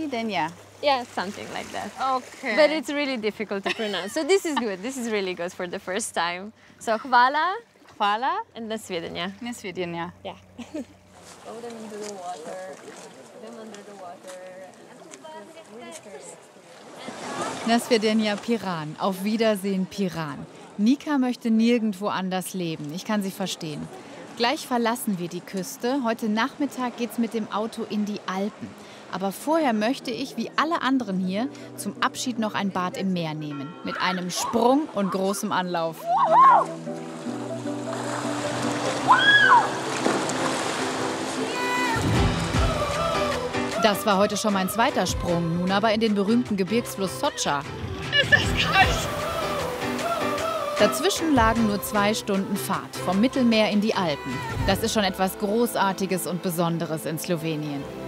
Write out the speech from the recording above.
Svidenia. Yeah, something like that. Okay. But it's really difficult to pronounce. So this is good. This is really good for the first time. So hvala Hvala. and do svidenia. Na Svidenia. Yeah. Throw them into the water, put them under the water. Really scary. Na Svidenia, Piran. Auf Wiedersehen, Piran. Nika möchte nirgendwo anders leben. Ich kann sie verstehen. Gleich verlassen wir die Küste. Heute Nachmittag geht's mit dem Auto in die Alpen. Aber vorher möchte ich, wie alle anderen hier, zum Abschied noch ein Bad im Meer nehmen. Mit einem Sprung und großem Anlauf. Das war heute schon mein zweiter Sprung, nun aber in den berühmten Gebirgsfluss Socha. Ist das kalt? Dazwischen lagen nur 2 Stunden Fahrt vom Mittelmeer in die Alpen. Das ist schon etwas Großartiges und Besonderes in Slowenien.